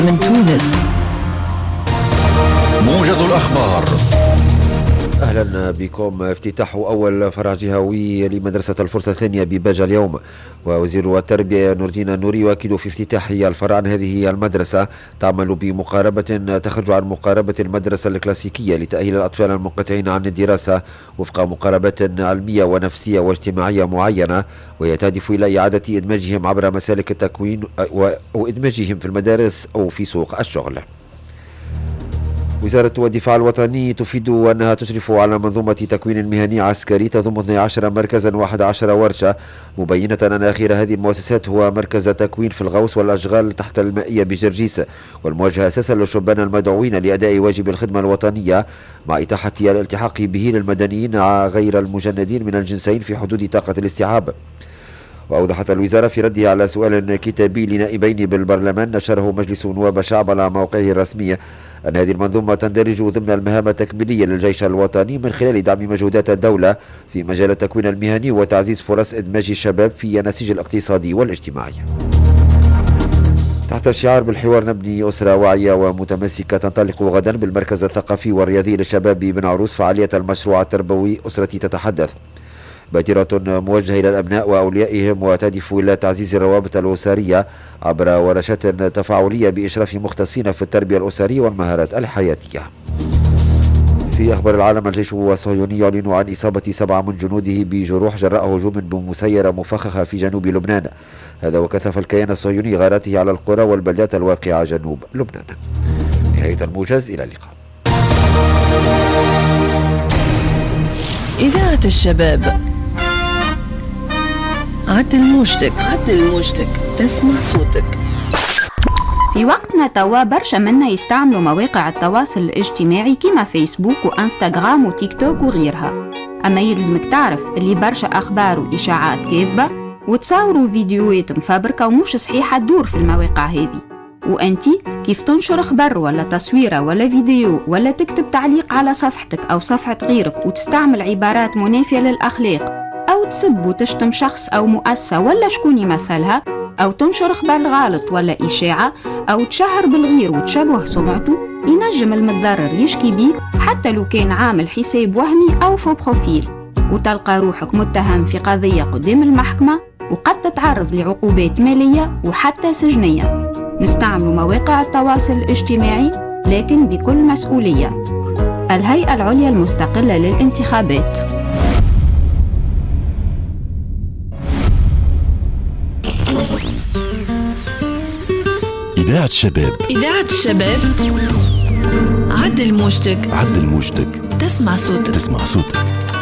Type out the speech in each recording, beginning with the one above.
من تونس موجز الأخبار. أهلا بكم. افتتاح أول فرع جهوي لمدرسة الفرصة الثانية بباجة اليوم، ووزير التربية نور الدين النوري يؤكد في افتتاح الفرع أن هذه المدرسة تعمل بمقاربة تخرج عن مقاربة المدرسة الكلاسيكية لتأهيل الأطفال المنقطعين عن الدراسة وفق مقاربات علمية ونفسية واجتماعية معينة، وهي تهدف إلى إعادة إدماجهم عبر مسالك التكوين وإدماجهم في المدارس أو في سوق الشغل. وزارة الدفاع الوطني تفيد أنها تشرف على منظومة تكوين مهني عسكري تضم 12 مركزا و11 ورشة، مبينة أن آخر هذه المؤسسات هو مركز تكوين في الغوص والأشغال تحت المائية بجرجيس، والموجه أساسا للشبان المدعوين لأداء واجب الخدمة الوطنية مع إتاحة الالتحاق به للمدنيين غير المجندين من الجنسين في حدود طاقة الاستيعاب. وأوضحت الوزارة في ردها على سؤال كتابي لنائبين بالبرلمان نشره مجلس نواب الشعب على موقعه الرسمي أن هذه المنظومة تندرج ضمن المهام التكميلية للجيش الوطني من خلال دعم مجهودات الدولة في مجال التكوين المهني وتعزيز فرص إدماج الشباب في النسيج الاقتصادي والاجتماعي. تحت الشعار بالحوار نبني أسرة واعية ومتماسكة، تنطلق غدا بالمركز الثقافي والرياضي للشباب بن عروس فعالية المشروع التربوي أسرتي تتحدث، بادرة موجهة إلى الأبناء وأوليائهم وتهدف إلى تعزيز الروابط الأسرية عبر ورشات تفاعلية بإشراف مختصين في التربية الأسرية والمهارات الحياتية. في أخبار العالم، الجيش الصهيوني يعلن عن إصابة 7 من جنوده بجروح جراء هجوم بمسيرة مفخخة في جنوب لبنان، هذا وكثف الكيان الصهيوني غاراته على القرى والبلدات الواقعة جنوب لبنان. نهاية الموجز، إلى اللقاء. إذاعة الشباب، عدل موجتك تسمع صوتك. في وقتنا توا برشا منا يستعملوا مواقع التواصل الاجتماعي كيما فيسبوك وانستغرام وتيك توك وغيرها، أما يلزمك تعرف اللي برشا أخبار وإشاعات كاذبة وتصوروا فيديوهات مفبركة ومش صحيحة تدور في المواقع هذه، وأنتي كيف تنشر خبر ولا تصويرة ولا فيديو ولا تكتب تعليق على صفحتك أو صفحة غيرك وتستعمل عبارات منافية للأخلاق أو تسب وتشتم شخص أو مؤسسة ولا شكون يمثلها، أو تنشر خبر غلط ولا إشاعة أو تشهر بالغير وتشبه سمعته، ينجم المتضرر يشكي بيك حتى لو كان عامل حساب وهمي أو فو بروفيل، وتلقى روحك متهم في قضية قدام المحكمة وقد تتعرض لعقوبات مالية وحتى سجنية. نستعمل مواقع التواصل الاجتماعي لكن بكل مسؤولية. الهيئة العليا المستقلة للانتخابات. إذاعة الشباب، عدل موجتك تسمع صوتك.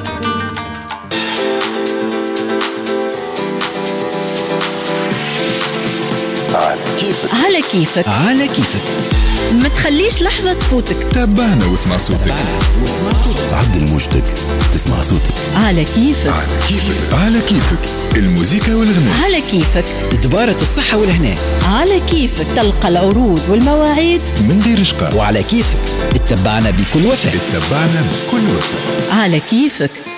على كيفك ما تخليش لحظة تفوتك. تابعنا واسمع صوتك. عدل موجتك تسمع صوتك. على كيفك الموسيقى والغناء. على كيفك تبارك الصحة والهناء. على كيفك تلقى العروض والمواعيد من غير إشقاء. وعلى كيفك اتبعنا بكل وفاء. على كيفك